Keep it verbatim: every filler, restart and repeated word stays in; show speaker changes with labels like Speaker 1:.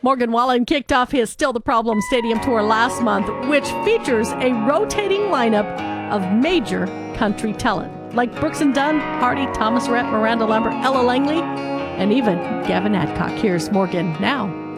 Speaker 1: Morgan Wallen kicked off his Still the Problem Stadium tour last month, which features a rotating lineup of major country talent, like Brooks and Dunn, Hardy, Thomas Rhett, Miranda Lambert, Ella Langley, and even Gavin Adcock. Here's Morgan now.